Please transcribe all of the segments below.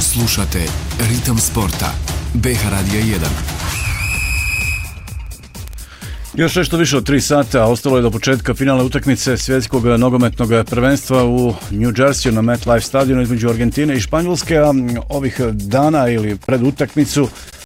Slušate Ritam sporta. BH Radio 1. Još nešto više od 3 sata ostalo je do početka finalne utakmice svjetskog nogometnog prvenstva u New Jersey na MetLife stadionu između Argentine i Španjolske, a ovih dana ili pred utakmicu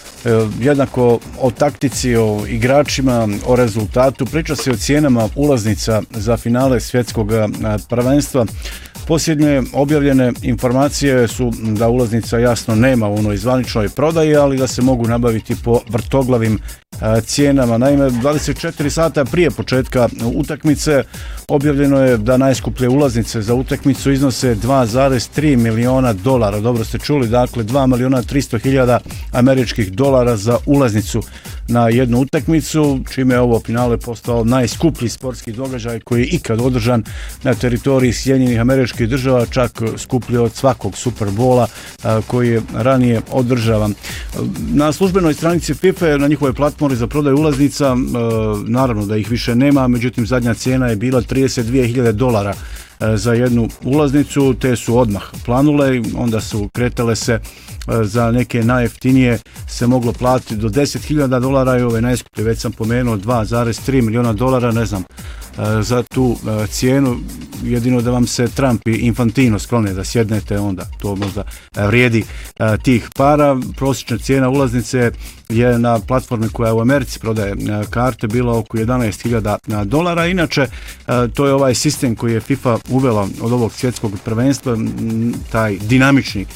jednako o taktici, o igračima, o rezultatu, priča se o cijenama ulaznica za finale svjetskog prvenstva. Posljednje objavljene informacije su da ulaznica jasno nema u onoj zvaničnoj prodaji, ali da se mogu nabaviti po vrtoglavim cijenama. Naime, 24 sata prije početka utakmice objavljeno je da najskuplje ulaznice za utakmicu iznose $2,3 miliona. Dobro ste čuli, dakle $2.300.000 američkih dolara za ulaznicu na jednu utakmicu, čime je ovo finale postao najskuplji sportski događaj koji je ikad održan na teritoriji Sjedinjenih Američkih Država, čak skuplji od svakog Superbola koji je ranije održavan. Na službenoj stranici FIFA na njihovoj platformi za prodaju ulaznica, naravno da ih više nema, međutim zadnja cijena je bila $32.000 za jednu ulaznicu, te su odmah planule, onda su kretale se za neke najjeftinije se moglo platiti do $10.000 i ove najskuplje, već sam pomenuo, $2,3 miliona, ne znam za tu cijenu, jedino da vam se Trump i Infantino sklone da sjednete, onda to možda vrijedi tih para. Prosječna cijena ulaznice je na platformi koja u Americi prodaje karte bila oko $11.000. Inače, to je ovaj sistem koji je FIFA uvela od ovog svjetskog prvenstva, taj dinamični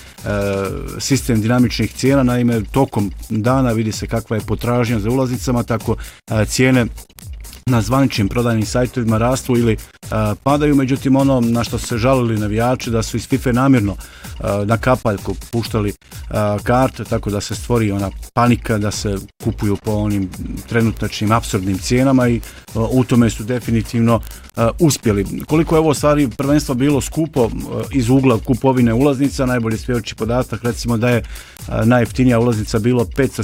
sistem dinamičnih cijena. Naime, tokom dana vidi se kakva je potražnja za ulaznicama, tako cijene na zvaničnim prodajnim sajtovima rastu ili padaju, međutim ono na što se žalili navijači da su iz FIFA namjerno na kapaljku puštali karte, tako da se stvori ona panika da se kupuju po onim trenutačnim apsurdnim cijenama i u tome su definitivno uspjeli. Koliko je ovo stvari prvenstvo bilo skupo iz ugla kupovine ulaznica, najbolje svjedoči podatak, recimo da je najjeftinija ulaznica bilo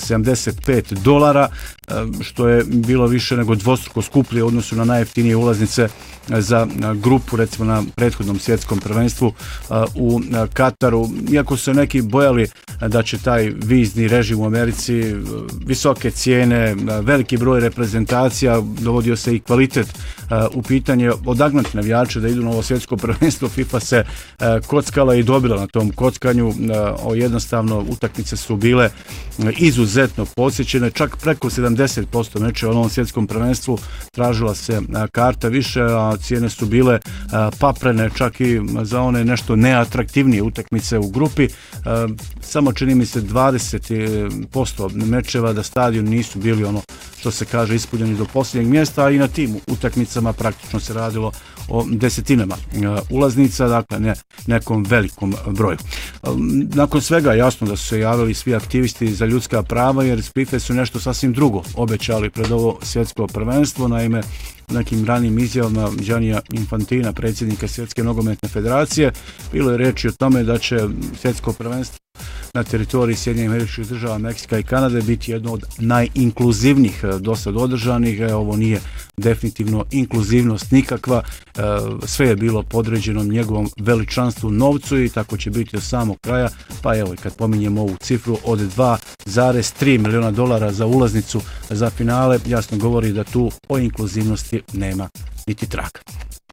$575, što je bilo više nego dvostruko skuplje u odnosu na najjeftinije ulaznice za grupu, recimo na prethodnom svjetskom prvenstvu u Kataru. Iako su neki bojali da će taj vizni režim u Americi, visoke cijene, veliki broj reprezentacija, dovodio se i kvalitet u pitanje, odagnati navijače da idu na ovo svjetsko prvenstvo, FIFA se kockala i dobila na tom kockanju. Jednostavno utakmice su bile izuzetno posjećene, čak preko 70% mečeva u ovom svjetskom prvenstvu tražila se karta više, a cijene su bile paprene čak i za one nešto neatraktivnije utakmice u grupi. Samo čini mi se 20% mečeva da stadion nisu bili ono što se kaže ispunjeni do posljednjeg mjesta, a i na tim utakmicama praktično se radilo o desetinama ulaznica, dakle ne nekom velikom broju. Nakon svega jasno da su se javili svi aktivisti za ljudska prava, jer FIFA su nešto sasvim drugo obećali pred ovo svjetsko prvenstvo. Naime, nekim ranijim izjavama Giannija Infantina, predsjednika Svjetske nogometne federacije, bilo je reči o tome da će svjetsko prvenstvo na teritoriji Sjedinjenih Američkih Država, Meksika i Kanade biti jedno od najinkluzivnijih do sad održanih. Ovo nije definitivno inkluzivnost nikakva, sve je bilo podređeno njegovom veličanstvu, novcu, i tako će biti do samog kraja. Pa evo, kad pominjemo ovu cifru od $2,3 miliona za ulaznicu za finale, jasno govori da tu o inkluzivnosti nema niti traga.